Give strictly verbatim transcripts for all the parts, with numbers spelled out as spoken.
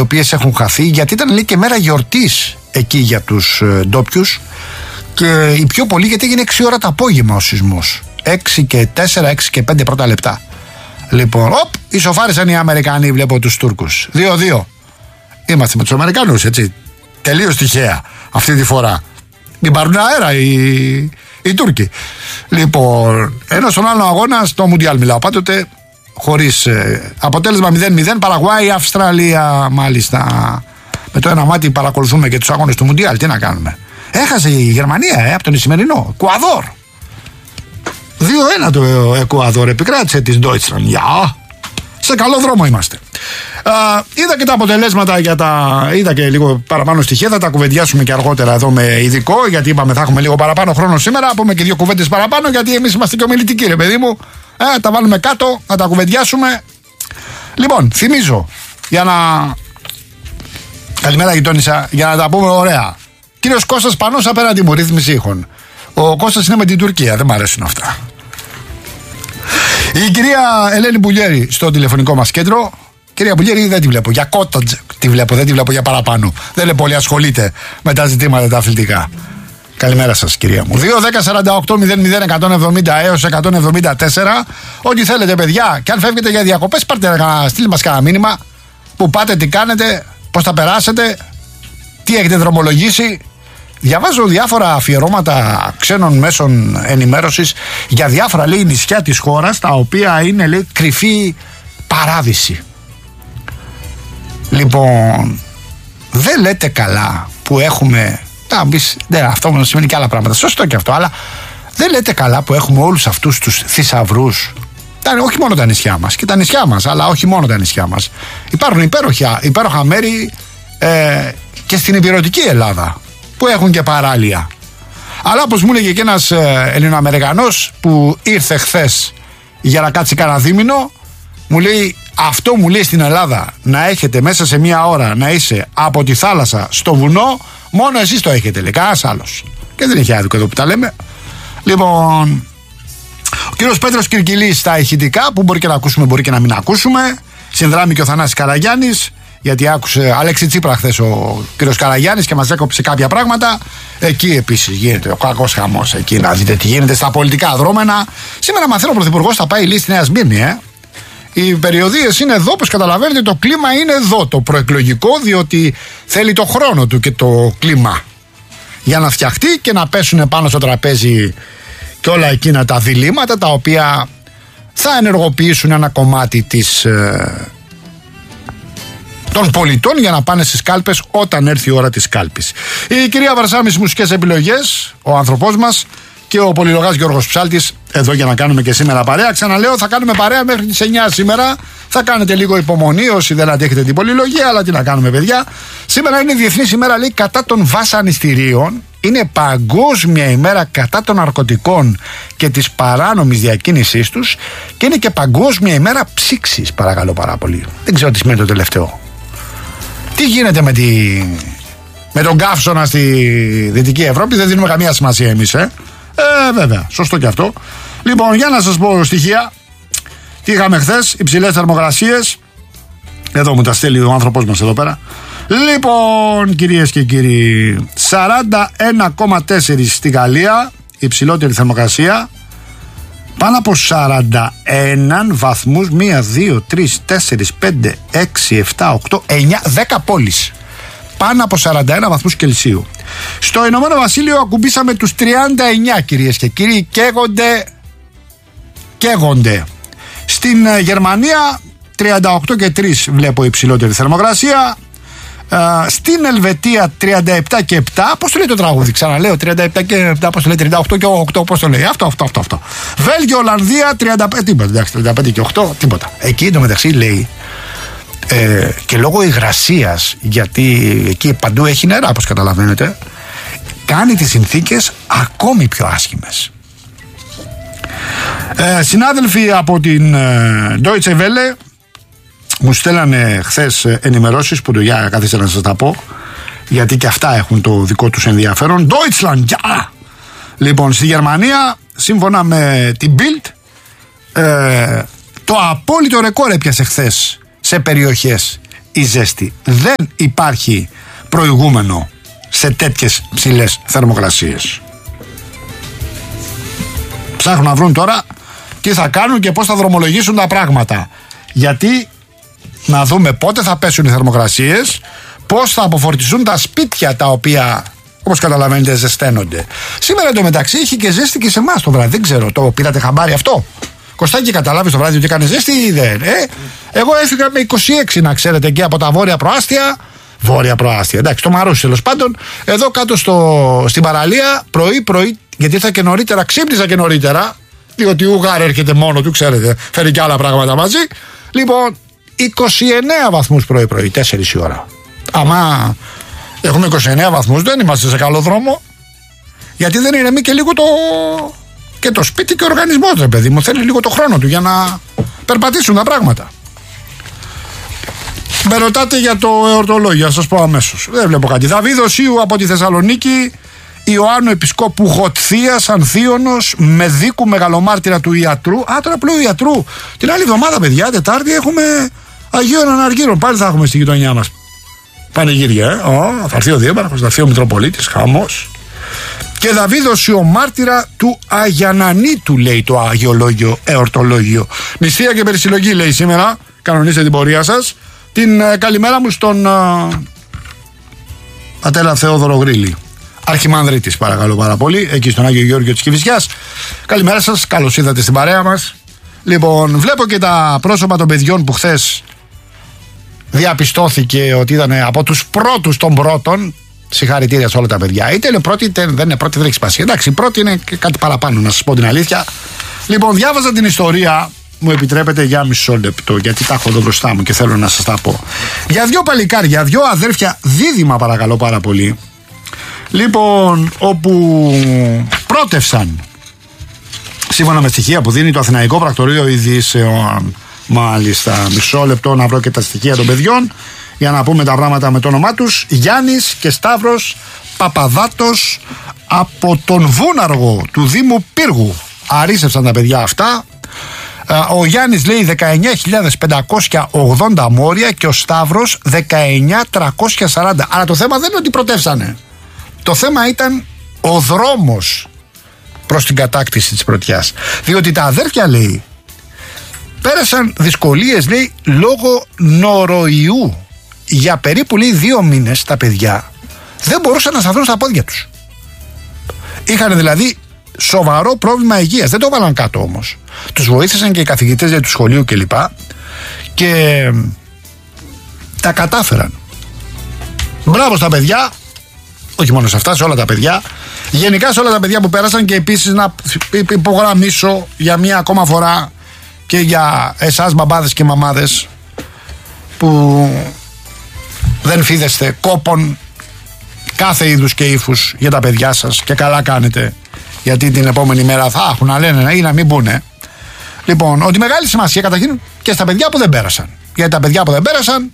οποίες έχουν χαθεί, γιατί ήταν λέει και μέρα γιορτής εκεί για τους ε, ντόπιους, και οι πιο πολλοί γιατί έγινε έξι ώρα το απόγευμα ο σεισμός, έξι και τέσσερα, έξι και πέντε πρώτα λεπτά. Λοιπόν, οπ, ισοφάρισαν οι Αμερικανοί, βλέπω τους Τούρκους. δύο δύο. Είμαστε με τους Αμερικανούς, έτσι. Τελείως τυχαία αυτή τη φορά. Μην πάρουν αέρα οι, οι Τούρκοι. Λοιπόν, ενώ στον άλλο αγώνα, στο Μουντιάλ μιλάω πάντοτε, χωρίς ε, αποτέλεσμα μηδέν μηδέν, Παραγουάη, Αυστραλία, μάλιστα. Με το ένα μάτι παρακολουθούμε και τους αγώνες του Μουντιάλ. Τι να κάνουμε. Έχασε η Γερμανία ε, από τον Ισημερινό. Εκουαδόρ. δύο ένα το Εκουαδόρ επικράτησε της Deutschland. Γεια. Σε καλό δρόμο είμαστε. Α, είδα και τα αποτελέσματα για τα. Είδα και λίγο παραπάνω στοιχεία. Θα τα κουβεντιάσουμε και αργότερα εδώ με ειδικό. Γιατί είπαμε θα έχουμε λίγο παραπάνω χρόνο σήμερα. Πούμε και δύο κουβέντες παραπάνω. Γιατί εμείς είμαστε και ομιλητικοί, ρε παιδί μου. Ε, τα βάλουμε κάτω, να τα κουβεντιάσουμε. Λοιπόν, θυμίζω για να. Καλημέρα, γειτόνισσα. Για να τα πούμε ωραία. Κύριος Κώστας Πανός απέναντι μου, ρύθμιση ήχων. Ο Κώστας είναι με την Τουρκία, δεν μ' αρέσουν αυτά. Η κυρία Ελένη Μπουλιέρη στο τηλεφωνικό μας κέντρο. Κυρία Μπουλιέρη, δεν τη βλέπω. Για κότατζ τη βλέπω, δεν τη βλέπω για παραπάνω. Δεν είναι πολύ ασχολείται με τα ζητήματα τα αθλητικά. Καλημέρα σας, κυρία μου. δύο δέκα σαράντα οκτώ μηδέν μηδέν εκατόν εβδομήντα έως εκατόν εβδομήντα τέσσερα. Ό,τι θέλετε, παιδιά. Και αν φεύγετε για διακοπές, πάρτε να στείλει μας κανένα μήνυμα. Που πάτε, τι κάνετε, πώς θα περάσετε, τι έχετε δρομολογήσει. Διαβάζω διάφορα αφιερώματα ξένων μέσων ενημέρωσης για διάφορα, λέει, νησιά της χώρας, τα οποία είναι, λέει, κρυφή παράδειση. Λοιπόν, δεν λέτε καλά που έχουμε. Να μπεις, ναι, αυτό μου σημαίνει και άλλα πράγματα. Σωστό και αυτό, αλλά δεν λέτε καλά που έχουμε όλους αυτούς τους θησαυρούς. Όχι μόνο τα νησιά μας, και τα νησιά μας, αλλά όχι μόνο τα νησιά μας. Υπάρχουν υπέροχα, υπέροχα μέρη ε, και στην υπηρετική Ελλάδα που έχουν και παράλια. Αλλά όπως μου έλεγε και ένας ε, Ελληνοαμερικανός που ήρθε χθες για να κάτσει κανένα δίμηνο, μου λέει, αυτό μου λέει στην Ελλάδα να έχετε μέσα σε μία ώρα να είσαι από τη θάλασσα στο βουνό, μόνο εσείς το έχετε, λέει, κανένας άλλος. Και δεν έχει άδικο εδώ που τα λέμε. Λοιπόν, ο κύριος Πέτρος Κυρκυλής στα ηχητικά, που μπορεί και να ακούσουμε, μπορεί και να μην ακούσουμε. Συνδράμει και ο Θανάσης Καραγιάννης, γιατί άκουσε Αλέξη Τσίπρα χθες ο κύριος Καραγιάννης και μας έκοψε κάποια πράγματα. Εκεί επίσης γίνεται ο κακός χαμός, εκεί να δείτε τι γίνεται στα πολιτικά δρόμενα. Σήμερα μαθαίνω ο Πρωθυπουργός θα πάει, λέει, στη Νέα Σμύρνη, ε. Οι περιοδίες είναι εδώ, όπως καταλαβαίνετε, το κλίμα είναι εδώ, το προεκλογικό, διότι θέλει το χρόνο του και το κλίμα για να φτιαχτεί και να πέσουν πάνω στο τραπέζι και όλα εκείνα τα διλήμματα τα οποία θα ενεργοποιήσουν ένα κομμάτι της, ε, των πολιτών για να πάνε στις κάλπες όταν έρθει η ώρα της κάλπης. Η κυρία Βαρσάμι στις μουσικές επιλογές, ο άνθρωπός μας, και ο πολυλογάς Γιώργος Ψάλτης εδώ για να κάνουμε και σήμερα παρέα. Ξαναλέω, θα κάνουμε παρέα μέχρι τις εννιά σήμερα. Θα κάνετε λίγο υπομονή όσοι δεν αντέχετε την πολυλογία, αλλά τι να κάνουμε, παιδιά. Σήμερα είναι Διεθνής ημέρα, λέει, κατά των βασανιστήριων. Είναι παγκόσμια ημέρα κατά των ναρκωτικών και της παράνομης διακίνησής τους. Και είναι και παγκόσμια ημέρα ψήξης, παρακαλώ πάρα πολύ. Δεν ξέρω τι σημαίνει το τελευταίο. Τι γίνεται με, τη... με τον καύσωνα στη Δυτική Ευρώπη, δεν δίνουμε καμία σημασία εμείς, ε. Ε, βέβαια, σωστό και αυτό. Λοιπόν, για να σας πω στοιχεία. Τι είχαμε χθες, υψηλές θερμοκρασίες. Εδώ μου τα στέλνει ο άνθρωπός μας εδώ πέρα. Λοιπόν, κυρίες και κύριοι, σαράντα ένα κόμμα τέσσερα στη Γαλλία, υψηλότερη θερμοκρασία. Πάνω από σαράντα ένα βαθμούς, μία, δύο, τρεις, τέσσερις, πέντε, έξι, επτά, οκτώ, εννιά, δέκα πόλεις. Πάνω από σαράντα ένα βαθμούς Κελσίου. Στο Ηνωμένο Βασίλειο ακουμπήσαμε τους τριάντα εννιά, κυρίες και κύριοι. Καίγονται, καίγονται. Στην uh, Γερμανία τριάντα οκτώ και τρία βλέπω υψηλότερη θερμοκρασία. Uh, στην Ελβετία τριάντα επτά και επτά. Πώς το λέει το τραγούδι, ξαναλέω, τριάντα επτά και επτά, πώς το λέει, τριάντα οκτώ και οκτώ, πώς το λέει, αυτό, αυτό, αυτό, αυτό. Βέλγιο, Ολλανδία, τριάντα πέντε, τίποτα, εντάξει, τριάντα πέντε και οκτώ, τίποτα. Εκεί εντωμεταξύ λέει, ε, και λόγω υγρασίας, γιατί εκεί παντού έχει νερά, όπως καταλαβαίνετε, κάνει τις συνθήκες ακόμη πιο άσχημες. Ε, συνάδελφοι από την ε, Deutsche Welle μου στέλνανε χθες ενημερώσεις που το για καθίστε να σας τα πω, γιατί και αυτά έχουν το δικό τους ενδιαφέρον. Deutschland, ja! Λοιπόν, στη Γερμανία, σύμφωνα με την Bild, ε, το απόλυτο ρεκόρ έπιασε χθες σε περιοχές. η ζέστη. Δεν υπάρχει προηγούμενο σε τέτοιες ψηλές θερμοκρασίες. Ψάχνουν να βρουν τώρα τι θα κάνουν και πώς θα δρομολογήσουν τα πράγματα. Γιατί να δούμε πότε θα πέσουν οι θερμοκρασίες, πώς θα αποφορτιστούν τα σπίτια τα οποία, όπως καταλαβαίνετε, ζεσταίνονται. Σήμερα εντωμεταξύ είχε και ζέστη και σε εμάς το βράδυ. Δεν ξέρω, το πήρατε χαμπάρι αυτό? Κωστάκη, καταλάβεις το βράδυ ότι έκανε ζέστη ή δεν? Ε, εγώ έφυγα με είκοσι έξι, να ξέρετε, εκεί από τα βόρεια προάστια. Βόρεια προάστια, εντάξει, το Μαρούσι τέλος πάντων. Εδώ κάτω στο, στην παραλία, πρωί-πρωί, γιατί ήρθα και νωρίτερα, ξύπνησα και νωρίτερα. Διότι ο Ουγάρ έρχεται μόνο του, ξέρετε, φέρει και άλλα πράγματα μαζί. Λοιπόν, είκοσι εννέα βαθμούς πρωί-πρωί, τέσσερις η ώρα. Αμά έχουμε είκοσι εννέα βαθμούς, δεν είμαστε σε καλό δρόμο. Γιατί δεν ηρεμεί και λίγο το. Και το σπίτι και ο οργανισμός, ρε παιδί μου. Θέλει λίγο το χρόνο του για να περπατήσουν τα πράγματα. Με ρωτάτε για το εορτολόγιο, θα σας πω αμέσως. Δεν βλέπω κάτι. Δαβίδος Ιου από τη Θεσσαλονίκη. Ιωάννου Επισκόπου Γοτθίας Ανθίωνος, με δίκου μεγαλομάρτυρα του ιατρού. Α, τώρα πλέον ιατρού. Την άλλη εβδομάδα, παιδιά, Τετάρτη, έχουμε Αγίων Αναργύρων. Πάλι θα έχουμε στη γειτονιά μας πανηγύρια. Ε. Ο, θα έρθει ο Δήμαρχος, θα έρθει ο Μητροπολίτης, χαμός. Και Δαβίδος Ιου μάρτυρα του Αγιανανίτου, λέει το αγιολόγιο εορτολόγιο. Νηστεία και περισυλλογή, λέει σήμερα. Κανονίστε την πορεία σας. Την ε, καλημέρα μου στον ε, Ατέλα Θεόδωρο Γρήλη, Αρχιμανδρίτης, παρακαλώ πάρα πολύ, εκεί στον Άγιο Γεώργιο της Κηφισιάς. Καλημέρα σας, καλώς ήρθατε στην παρέα μας. Λοιπόν, βλέπω και τα πρόσωπα των παιδιών που χθες διαπιστώθηκε ότι ήταν από τους πρώτους των πρώτων. Συγχαρητήρια σε όλα τα παιδιά. Είτε είναι πρώτη, είτε δεν είναι πρώτη, δεν έχει σημασία. Εντάξει, η πρώτη είναι κάτι παραπάνω, να σας πω την αλήθεια. Λοιπόν, διάβαζα την ιστορία, μου επιτρέπετε για μισό λεπτό, γιατί τα έχω εδώ μπροστά μου και θέλω να σας τα πω. Για δύο παλικάρια, δύο αδέρφια δίδυμα, παρακαλώ πάρα πολύ. Λοιπόν, όπου πρότευσαν, σύμφωνα με στοιχεία που δίνει το Αθηναϊκό Πρακτορείο Ειδήσεων. Μάλιστα, μισό λεπτό να βρω και τα στοιχεία των παιδιών για να πούμε τα πράγματα με το όνομά τους. Γιάννης και Σταύρος Παπαδάτος από τον Βούναργο του Δήμου Πύργου. Αρίσευσαν τα παιδιά αυτά. Ο Γιάννης λέει δεκαεννιά χιλιάδες πεντακόσια ογδόντα μόρια και ο Σταύρος δεκαεννιά χιλιάδες τριακόσια σαράντα. Αλλά το θέμα δεν είναι ότι προτεύσανε. Το θέμα ήταν ο δρόμος προς την κατάκτηση της πρωτιάς. Διότι τα αδέρφια, λέει, πέρασαν δυσκολίες, λέει, λόγω νοροϊού. Για περίπου, λέει, δύο μήνες τα παιδιά δεν μπορούσαν να σταθούν στα πόδια τους. Είχαν δηλαδή σοβαρό πρόβλημα υγείας. Δεν το έβαλαν κάτω όμως. Τους βοήθησαν και οι καθηγητές του σχολείου κλπ. Και τα κατάφεραν. Μπράβο στα παιδιά. Όχι μόνο σε αυτά, σε όλα τα παιδιά. Γενικά σε όλα τα παιδιά που πέρασαν. Και επίσης να υπογραμμίσω για μία ακόμα φορά και για εσάς μπαμπάδες και μαμάδες που δεν φίδεστε κόπον κάθε είδους και ύφους για τα παιδιά σας, και καλά κάνετε, γιατί την επόμενη μέρα θα έχουν να λένε ή να μην πούνε. Λοιπόν, ότι μεγάλη σημασία καταρχήν και στα παιδιά που δεν πέρασαν. Γιατί τα παιδιά που δεν πέρασαν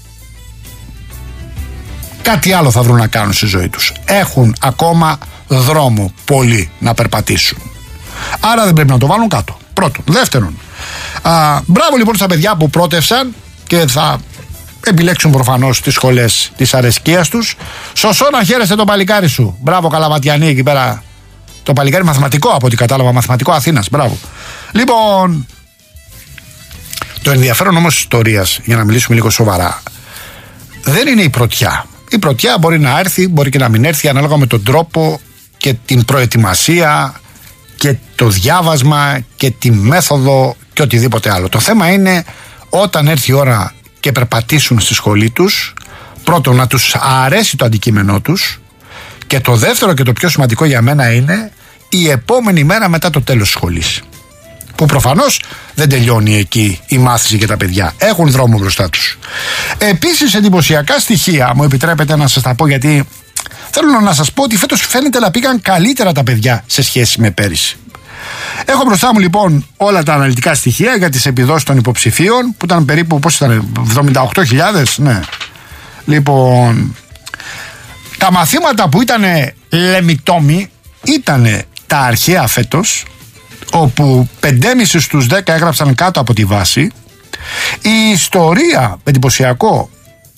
κάτι άλλο θα βρουν να κάνουν στη ζωή τους. Έχουν ακόμα δρόμο πολύ να περπατήσουν. Άρα δεν πρέπει να το βάλουν κάτω. Πρώτον. Δεύτερον, α, μπράβο λοιπόν στα παιδιά που πρότευσαν και θα επιλέξουν προφανώς τις σχολές της αρεσκίας τους. Σωσό να χαίρεστε το παλικάρι σου. Μπράβο Καλαματιανή εκεί πέρα. Το παλικάρι μαθηματικό, από ό,τι κατάλαβα, μαθηματικό Αθήνας. Μπράβο. Λοιπόν, το ενδιαφέρον όμως της ιστορίας, για να μιλήσουμε λίγο σοβαρά, δεν είναι η πρωτιά. Η πρωτιά μπορεί να έρθει, μπορεί και να μην έρθει, ανάλογα με τον τρόπο και την προετοιμασία και το διάβασμα και τη μέθοδο και οτιδήποτε άλλο. Το θέμα είναι όταν έρθει η ώρα και περπατήσουν στη σχολή τους, πρώτον να τους αρέσει το αντικείμενό τους, και το δεύτερο και το πιο σημαντικό για μένα είναι η επόμενη μέρα μετά το τέλος της σχολής, που προφανώς δεν τελειώνει εκεί η μάθηση για τα παιδιά. Έχουν δρόμο μπροστά τους. Επίσης, εντυπωσιακά στοιχεία, μου επιτρέπετε να σας τα πω, γιατί θέλω να σας πω ότι φέτος φαίνεται να πήγαν καλύτερα τα παιδιά σε σχέση με πέρυσι. Έχω μπροστά μου λοιπόν όλα τα αναλυτικά στοιχεία για τις επιδόσεις των υποψηφίων, που ήταν περίπου, πώς ήταν, εβδομήντα οκτώ χιλιάδες, ναι. Λοιπόν, τα μαθήματα που ήταν λεμιτόμοι ήταν τα αρχαία φέτος, όπου πέντε κόμμα πέντε στους δέκα έγραψαν κάτω από τη βάση. Η ιστορία, εντυπωσιακό,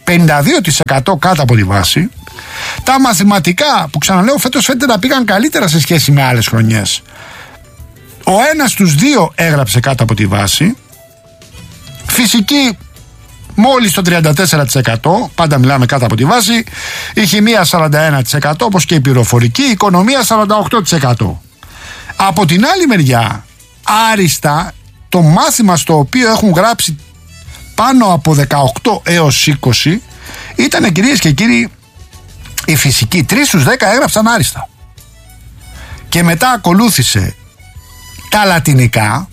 πενήντα δύο τοις εκατό κάτω από τη βάση. Τα μαθηματικά που ξαναλέω φέτος φαίνεται να πήγαν καλύτερα σε σχέση με άλλες χρονιές. Ο ένας στους δύο έγραψε κάτω από τη βάση. Φυσική μόλις το τριάντα τέσσερα τοις εκατό, πάντα μιλάμε κάτω από τη βάση. Η χημεία σαράντα ένα τοις εκατό, όπως και η πληροφορική. Η οικονομία σαράντα οκτώ τοις εκατό. Από την άλλη μεριά, άριστα, το μάθημα στο οποίο έχουν γράψει πάνω από δεκαοκτώ έως είκοσι ήταν, κυρίες και κύριοι, η φυσική. τρεις στους δέκα έγραψαν άριστα. Και μετά ακολούθησε τα λατινικά,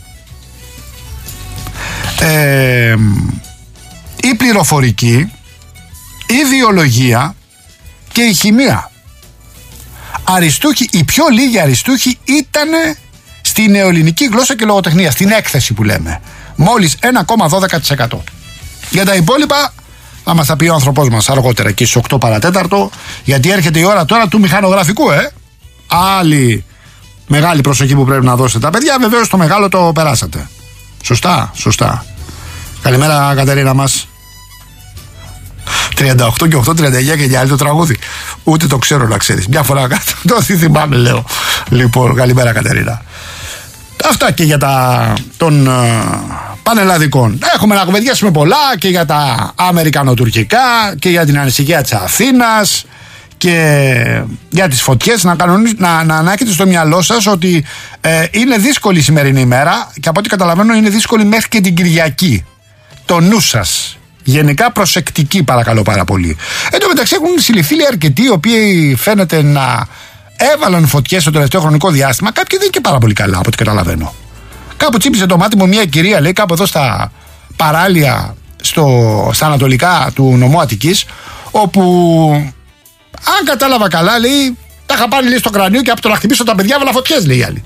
ε, η πληροφορική, η βιολογία και η χημεία. Αριστούχοι, οι πιο λίγοι αριστούχοι ήταν στη νεοελληνική γλώσσα και λογοτεχνία, στην έκθεση που λέμε. Μόλις ένα κόμμα δώδεκα τοις εκατό. Για τα υπόλοιπα θα μας τα πει ο άνθρωπός μας αργότερα και στις οκτώ παρατέταρτο, γιατί έρχεται η ώρα τώρα του μηχανογραφικού, ε. Άλλη μεγάλη προσοχή που πρέπει να δώσετε τα παιδιά. Βεβαίως το μεγάλο το περάσατε. Σωστά, σωστά. Καλημέρα, Κατερίνα μας. τριάντα οκτώ και οκτώ, τριάντα εννιά και για άλλη το τραγούδι. Ούτε το ξέρω, να ξέρεις. Μια φορά το θυμάμαι, λέω. Λοιπόν, καλημέρα, Κατερίνα. Αυτά και για τα των uh, πανελλαδικών. Έχουμε να κουβεντιάσουμε πολλά και για τα αμερικανοτουρκικά και για την ανησυχία της Αθήνας και για τις φωτιές. Να, να, να, να έχετε στο μυαλό σας ότι ε, είναι δύσκολη η σημερινή ημέρα και από ό,τι καταλαβαίνω είναι δύσκολη μέχρι και την Κυριακή. Το νου σας. Γενικά προσεκτική, παρακαλώ πάρα πολύ. Εν τω μεταξύ έχουν συλληφθεί αρκετοί οι οποίοι φαίνεται να έβαλαν φωτιές στο τελευταίο χρονικό διάστημα. Κάποιοι δεν είναι και πάρα πολύ καλά, από ό,τι καταλαβαίνω. Κάπου τσίπησε το μάτι μου μια κυρία, λέει, κάπου εδώ στα παράλια, στο, στα ανατολικά του νομού Αττικής, όπου, αν κατάλαβα καλά, λέει, τα είχα πάρει, λέει, στο κρανίο και από το να χτυπήσω τα παιδιά έβαλα φωτιές, λέει η άλλη.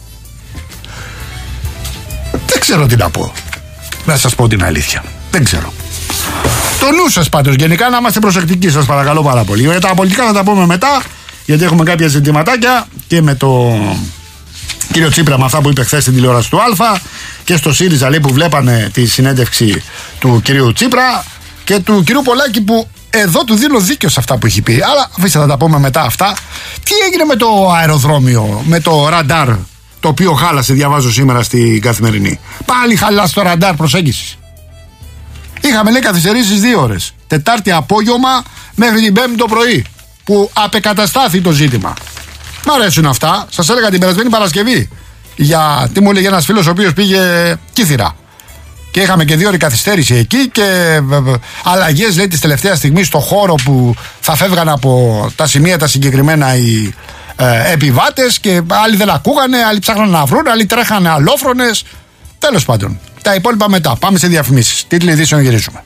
Δεν ξέρω τι να πω. Να σας πω την αλήθεια. Δεν ξέρω. Το νου σας πάντως, γενικά να είμαστε προσεκτικοί, σας παρακαλώ πάρα πολύ. Για τα πολιτικά θα τα πούμε μετά, γιατί έχουμε κάποια ζητηματάκια και με το κύριο Τσίπρα, με αυτά που είπε χθες στην τηλεόραση του Α, και στο ΣΥΡΙΖΑ, λέει, που βλέπανε τη συνέντευξη του κυρίου Τσίπρα και του κυρίου Πολάκη, που εδώ του δίνω δίκιο σε αυτά που έχει πει. Αλλά αφήστε, θα τα πούμε μετά αυτά. Τι έγινε με το αεροδρόμιο, με το ραντάρ, το οποίο χάλασε, διαβάζω σήμερα στην Καθημερινή. Πάλι χαλάσει το ραντάρ προσέγγισης. Είχαμε, λέει, καθυστερήσεις δύο ώρες. Τετάρτη απόγευμα μέχρι την Πέμπτη το πρωί, που απεκαταστάθη το ζήτημα. Μ' αρέσουν αυτά. Σας έλεγα την περασμένη Παρασκευή. Για τι μου έλεγε ένας φίλος ο οποίος πήγε Κύθυρα. Και είχαμε και δύο ώρες καθυστέρηση εκεί και αλλαγές, λέει, της τελευταίας στιγμής στο χώρο που θα φεύγαν από τα σημεία τα συγκεκριμένα οι ε, επιβάτες, και άλλοι δεν ακούγανε, άλλοι ψάχναν να βρουν, άλλοι τρέχανε αλόφρονες. Τέλος πάντων. Τα υπόλοιπα μετά. Πάμε σε διαφημίσεις. Τίτλοι ειδήσεων, γυρίζουμε.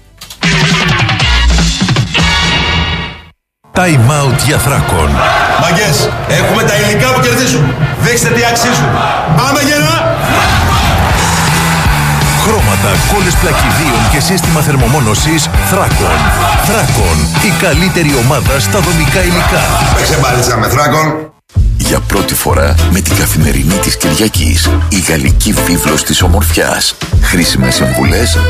Time out για Θράκον. Μαγκές, έχουμε τα υλικά που κερδίζουν. Δείξτε τι αξίζουν. Πάμε γερά! Χρώματα, κόλλες πλακιδίων και σύστημα θερμομόνωσης Θράκον. Θράκον, η καλύτερη ομάδα στα δομικά υλικά. Παίξε μπάλιτσα με Θράκον. Για πρώτη φορά με την Καθημερινή της Κυριακής, η γαλλική βίβλος της ομορφιάς. Χρήσιμες συμβουλές